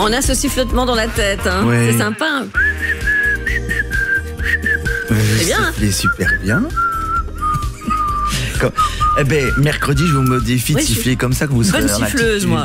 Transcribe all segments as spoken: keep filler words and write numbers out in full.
On a ce sifflotement dans la tête, hein. Ouais. C'est sympa. Hein. Ouais, C'est bien, hein. C'est super bien. Quand- Eh ben, mercredi, je vous modifie de Oui, siffler comme ça que vous serez bonne dans siffleuse, l'attitude. moi.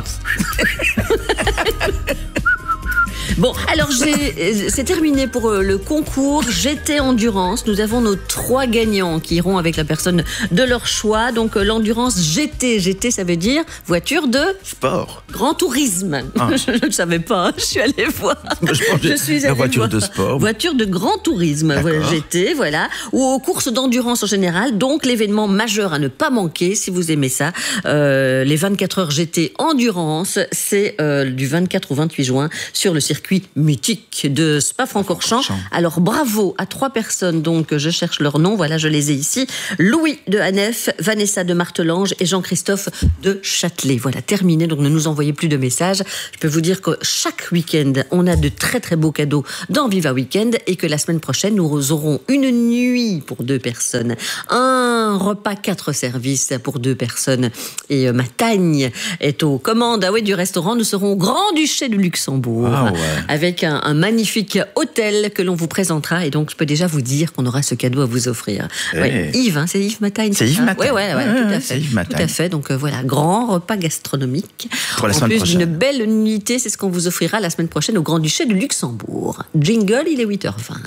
Bon, alors j'ai, c'est terminé pour le concours G T Endurance. Nous avons nos trois gagnants qui iront avec la personne de leur choix. Donc l'endurance G T. G T, ça veut dire voiture de Sport. grand tourisme. Ah. Je ne savais pas, je suis allée voir. Je pense que Je suis la allée voiture voir. de sport. Voiture de grand tourisme, voilà, G T, voilà. Ou aux courses d'endurance en général. Donc l'événement majeur à ne pas manquer si vous aimez ça. Euh, les vingt-quatre heures G T Endurance, c'est euh, du vingt-quatre au vingt-huit juin sur le circuit mythique de Spa-Francorchamps. Alors bravo à trois personnes, donc je cherche leur nom, voilà, je les ai ici. Louis de Hanef, Vanessa de Martelange et Jean-Christophe de Châtelet. Voilà, terminé, donc ne nous envoyez plus de messages. Je peux vous dire que chaque week-end, on a de très très beaux cadeaux dans Viva Weekend et que la semaine prochaine, nous aurons une nuit pour deux personnes, un repas quatre services pour deux personnes et euh, ma tagne est aux commandes ah oui, du restaurant. Nous serons au Grand-Duché de Luxembourg. Ah ouais. Avec un, un magnifique hôtel que l'on vous présentera. Et donc, je peux déjà vous dire qu'on aura ce cadeau à vous offrir. Hey. Ouais, Yves, hein, c'est Yves Matagne. C'est Yves Matagne. Oui, ouais, ouais, Ouais, tout ouais, à c'est fait. Yves Matagne. Tout à fait. Donc, euh, voilà, grand repas gastronomique. Pour la en semaine plus prochaine. d'une belle nuitée, c'est ce qu'on vous offrira la semaine prochaine au Grand-Duché de Luxembourg. Jingle, il est huit heures vingt.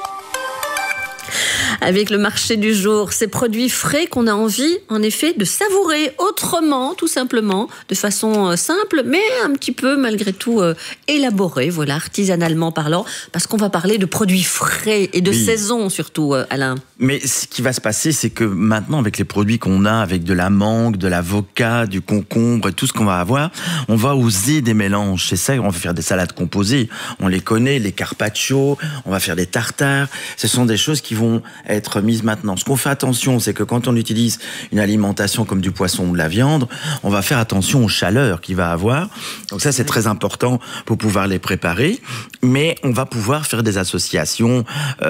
Avec le marché du jour, ces produits frais qu'on a envie, en effet, de savourer autrement, tout simplement, de façon simple, mais un petit peu, malgré tout, euh, élaborée, voilà, artisanalement parlant, parce qu'on va parler de produits frais et de Oui. saison, surtout, euh, Alain. Mais ce qui va se passer, c'est que maintenant, avec les produits qu'on a, avec de la mangue, de l'avocat, du concombre et tout ce qu'on va avoir, on va oser des mélanges. C'est ça, on va faire des salades composées. On les connaît, les carpaccio, on va faire des tartares. Ce sont des choses qui vont être mises maintenant. Ce qu'on fait attention, c'est que quand on utilise une alimentation comme du poisson ou de la viande, on va faire attention aux chaleurs qu'il va avoir. Donc ça, c'est très important pour pouvoir les préparer. Mais on va pouvoir faire des associations.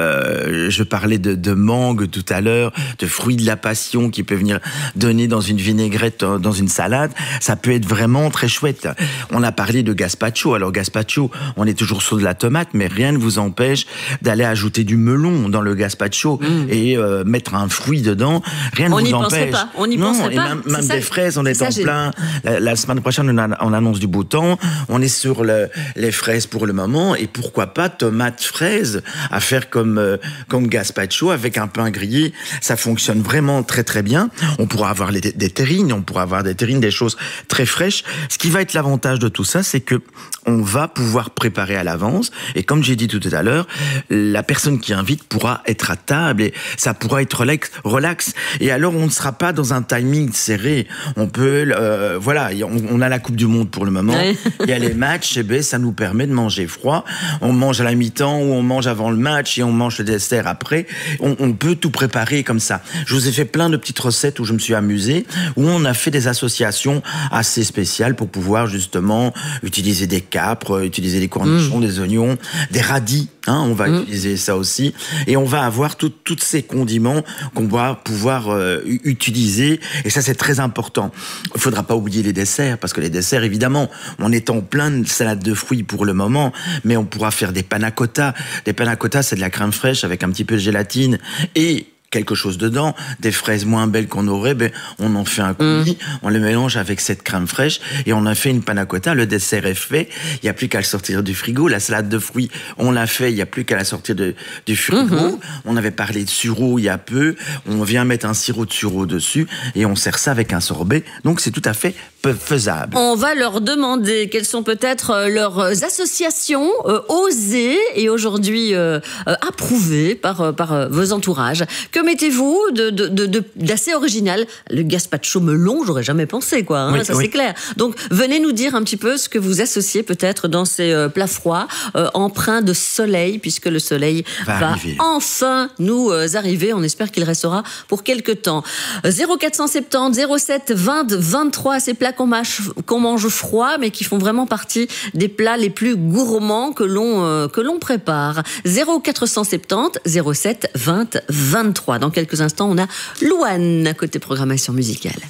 Euh, je parlais de, de mangue tout à l'heure, de fruits de la passion qui peut venir donner dans une vinaigrette, dans une salade. Ça peut être vraiment très chouette. On a parlé de gazpacho. Alors gazpacho, on est toujours sur de la tomate, mais rien ne vous empêche d'aller ajouter du melon dans le gazpacho mmh. et euh, mettre un fruit dedans. Rien ne on vous n'y empêche. penserait pas. On n'y non, penserait et pas. même, même ça, des fraises, on est, est en ça, plein. La, la semaine prochaine, on, a, on annonce du beau temps. On est sur le, les fraises pour le moment. Et pourquoi pas tomates fraises à faire comme, euh, comme gazpacho avec un pain grillé. Ça fonctionne vraiment très très bien. On pourra avoir les, des terrines, on pourra avoir des terrines, des choses très fraîches. Ce qui va être l'avantage de tout ça, c'est que on va pouvoir préparer à l'avance. Et comme j'ai dit tout à l'heure, la personne qui invite pourra être à table et ça pourra être relax. relax. Et alors, on ne sera pas dans un timing serré. On peut, euh, voilà, on, on a la Coupe du Monde pour le moment. Ouais. Il y a les matchs, et ben, ça nous permet de manger froid. On mange à la mi-temps ou on mange avant le match et on mange le dessert après. On, on peut tout préparer comme ça. Je vous ai fait plein de petites recettes où je me suis amusé, où on a fait des associations assez spéciales pour pouvoir justement utiliser des capres, utiliser des cornichons, mmh. des oignons, des radis. Hein, on va mmh. utiliser ça aussi. Et on va avoir tous ces condiments qu'on va pouvoir euh, utiliser. Et ça, c'est très important. Il ne faudra pas oublier les desserts, parce que les desserts, évidemment, on est en pleine salade de fruits pour le moment, mais on pourra faire des panna cotta. Des panna cotta, c'est de la crème fraîche avec un petit peu de gélatine et quelque chose dedans, des fraises moins belles qu'on aurait, ben, on en fait un coulis, mmh. on les mélange avec cette crème fraîche et on a fait une panna cotta, le dessert est fait, il n'y a plus qu'à le sortir du frigo, la salade de fruits, on l'a fait, il n'y a plus qu'à la sortir de, du frigo, mmh. on avait parlé de sureau il y a peu, on vient mettre un sirop de sureau dessus et on sert ça avec un sorbet, donc c'est tout à fait faisable. On va leur demander quelles sont peut-être leurs associations euh, osées et aujourd'hui euh, euh, approuvées par, euh, par euh, vos entourages. Que mettez-vous de, de, de, de, d'assez original? Le gazpacho melon, j'aurais jamais pensé, quoi. Hein, oui, ça oui. c'est clair. Donc, venez nous dire un petit peu ce que vous associez peut-être dans ces euh, plats froids, euh, empreints de soleil, puisque le soleil va, va enfin nous euh, arriver. On espère qu'il restera pour quelque temps. zéro quatre cent soixante-dix zéro sept vingt vingt-trois, ces plats qu'on mange, qu'on mange froid, mais qui font vraiment partie des plats les plus gourmands que l'on, euh, que l'on prépare. zéro quatre cent soixante-dix zéro sept vingt vingt-trois. Dans quelques instants, on a Louane à côté programmation musicale.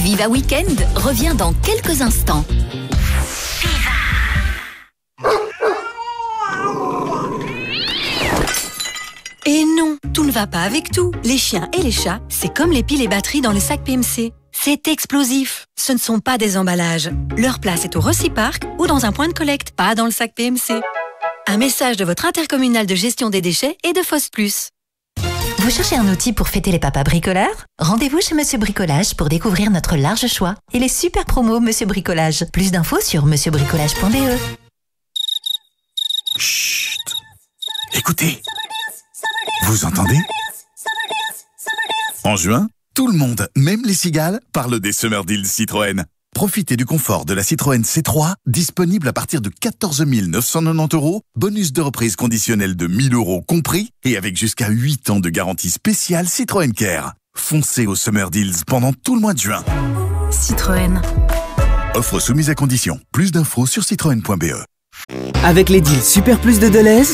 Viva Weekend revient dans quelques instants. Et non, tout ne va pas avec tout. Les chiens et les chats, c'est comme les piles et batteries dans le sac P M C. C'est explosif. Ce ne sont pas des emballages. Leur place est au Reciparc ou dans un point de collecte, pas dans le sac P M C. Un message de votre intercommunal de gestion des déchets et de Foss Plus. Vous cherchez un outil pour fêter les papas bricoleurs? Rendez-vous chez Monsieur Bricolage pour découvrir notre large choix et les super promos Monsieur Bricolage. Plus d'infos sur monsieur bricolage point b e. Chut! Écoutez! Vous entendez? En juin, tout le monde, même les cigales, parle des Summer Deals Citroën. Profitez du confort de la Citroën C trois, disponible à partir de quatorze mille neuf cent quatre-vingt-dix euros, bonus de reprise conditionnel de mille euros compris, et avec jusqu'à huit ans de garantie spéciale Citroën Care. Foncez aux Summer Deals pendant tout le mois de juin. Citroën. Offre soumise à condition. Plus d'infos sur citroën point b e. Avec les deals Super Plus de Deleuze,